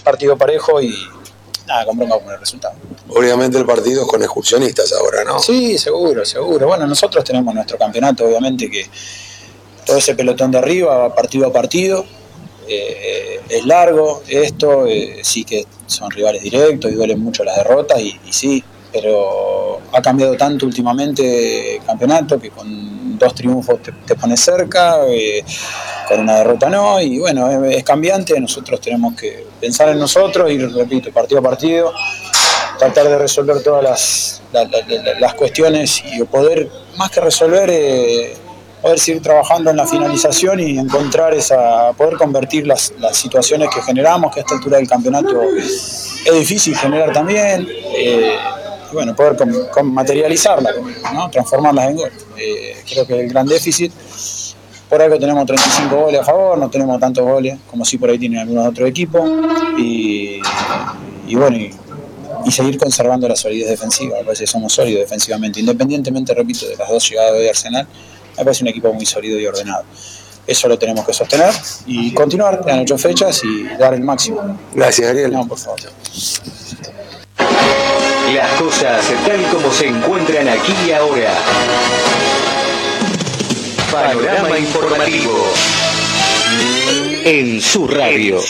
partido parejo y nada, con bronca con el resultado. Obviamente el partido es con excursionistas ahora, ¿no? Sí, seguro. Bueno, nosotros tenemos nuestro campeonato, obviamente, que todo ese pelotón de arriba va partido a partido. Es largo esto, sí que son rivales directos y duelen mucho las derrotas y sí, pero ha cambiado tanto últimamente el campeonato que con 2 triunfos te pones cerca, con una derrota no, y bueno, es cambiante. Nosotros tenemos que pensar en nosotros y, repito, partido a partido, tratar de resolver todas las cuestiones y poder, más que resolver, poder seguir trabajando en la finalización y encontrar poder convertir las situaciones que generamos, que a esta altura del campeonato es difícil generar también, y bueno, poder materializarlas, ¿no? Transformarlas en gol. Creo que el gran déficit, por algo tenemos 35 goles a favor, no tenemos tantos goles como si por ahí tienen algunos otros equipos, y bueno, y seguir conservando la solidez defensiva. Me parece que somos sólidos defensivamente, independientemente, repito, de las 2 llegadas de Arsenal. Me parece un equipo muy sólido y ordenado. Eso lo tenemos que sostener y continuar en 8 fechas y dar el máximo. Gracias, Ariel. No, por favor. Las cosas tal como se encuentran aquí y ahora. Panorama informativo. En su radio.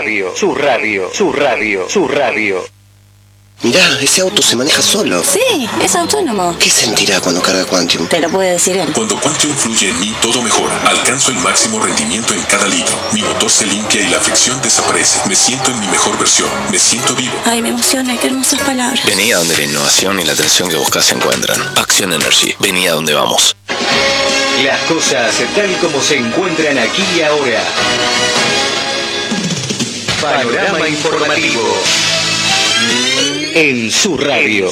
Su radio. Mirá, ese auto se maneja solo. Sí, es autónomo. ¿Qué sentirá cuando carga Quantium? Te lo puede decir él. Cuando Quantium fluye en mí, todo mejora. Alcanzo el máximo rendimiento en cada litro. Mi motor se limpia y la fricción desaparece. Me siento en mi mejor versión. Me siento vivo. Ay, me emociona, qué hermosas palabras. Vení a donde la innovación y la atención que buscas se encuentran. Action Energy. Vení a donde vamos. Las cosas tal como se encuentran aquí y ahora. Panorama informativo. En su radio.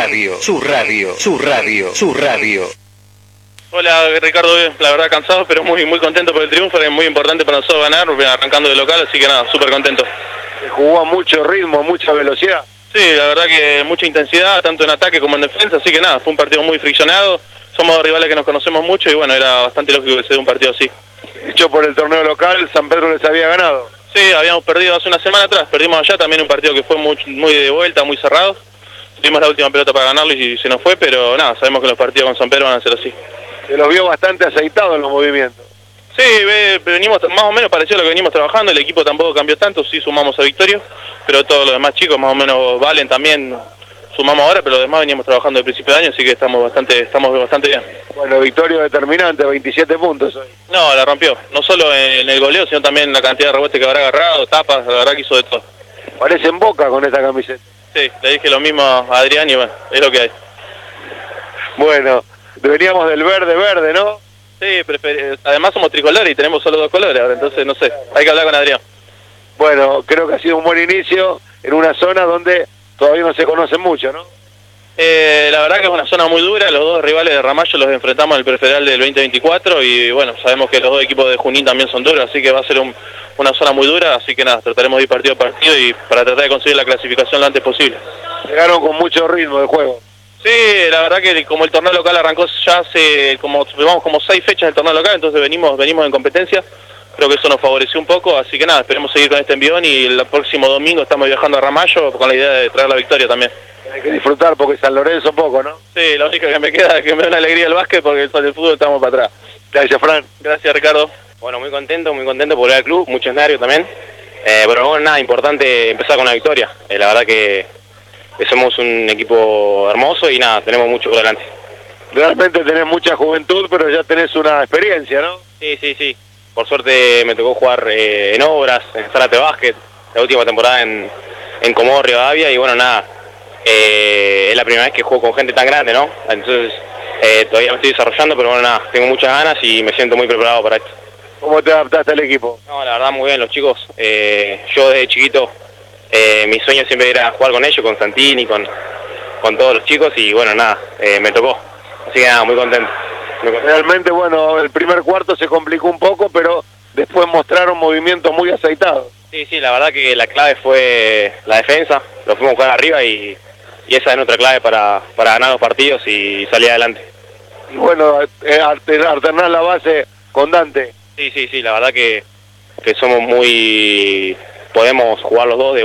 Hola Ricardo, la verdad cansado, pero muy contento por el triunfo. Es muy importante para nosotros ganar, arrancando de local, así que nada, súper contento. Se jugó a mucho ritmo, mucha velocidad. Sí, la verdad que mucha intensidad, tanto en ataque como en defensa, así que nada, fue un partido muy friccionado. Somos 2 rivales que nos conocemos mucho y bueno, era bastante lógico que se dé un partido así. Hecho por el torneo local, San Pedro les había ganado. Sí, habíamos perdido hace una semana atrás, perdimos allá también un partido que fue muy de vuelta, muy cerrado. Tuvimos la última pelota para ganarlo y se nos fue, pero nada, sabemos que los partidos con San Pedro van a ser así. Se los vio bastante aceitados en los movimientos. Sí, venimos más o menos parecido a lo que venimos trabajando, el equipo tampoco cambió tanto, sí sumamos a Victorio, pero todos los demás chicos más o menos valen también, sumamos ahora, pero los demás veníamos trabajando desde el principio de año, así que estamos bastante bien. Bueno, Victorio determinante, 27 puntos hoy. No, la rompió, no solo en el goleo, sino también la cantidad de rebotes que habrá agarrado, tapas, la verdad que hizo de todo. Parece en Boca con esta camiseta. Sí, le dije lo mismo a Adrián y bueno, es lo que hay. Bueno, veníamos del verde, ¿no? Sí, además somos tricolores y tenemos solo 2 colores ahora, entonces no sé, hay que hablar con Adrián. Bueno, creo que ha sido un buen inicio en una zona donde todavía no se conocen mucho, ¿no? La verdad que es una zona muy dura, los 2 rivales de Ramallo los enfrentamos en el prefederal del 2024 y bueno, sabemos que los 2 equipos de Junín también son duros, así que va a ser una zona muy dura, así que nada, trataremos de ir partido a partido y para tratar de conseguir la clasificación lo antes posible. Llegaron con mucho ritmo de juego. Sí, la verdad que como el torneo local arrancó ya hace como 6 fechas del torneo local, entonces venimos en competencia, creo que eso nos favoreció un poco, así que nada, esperemos seguir con este envión y el próximo domingo estamos viajando a Ramallo con la idea de traer la victoria también. Hay que disfrutar porque San Lorenzo poco, ¿no? Sí, lo único que me queda es que me da una alegría el básquet porque el fútbol estamos para atrás. Gracias, Fran. Gracias, Ricardo. Bueno, muy contento por volver al club, mucho escenario también. Pero bueno, nada, importante empezar con la victoria. La verdad que somos un equipo hermoso y nada, tenemos mucho por delante. Realmente tenés mucha juventud, pero ya tenés una experiencia, ¿no? Sí. Por suerte me tocó jugar en Obras, en Zárate Básquet, la última temporada en Comodoro Rivadavia y bueno, nada, es la primera vez que juego con gente tan grande, ¿no? Entonces todavía me estoy desarrollando, pero bueno, nada, tengo muchas ganas y me siento muy preparado para esto. ¿Cómo te adaptaste al equipo? No, la verdad muy bien, los chicos. Yo desde chiquito, mi sueño siempre era jugar con ellos, con Santini, con todos los chicos y bueno, nada, me tocó. Así que nada, muy contento. Realmente, bueno, el primer cuarto se complicó un poco, pero después mostraron movimientos muy aceitados. Sí, la verdad que la clave fue la defensa, lo fuimos a jugar arriba y esa es nuestra clave para ganar los partidos y salir adelante. Y bueno, alternar la base con Dante. Sí, la verdad que somos podemos jugar los dos de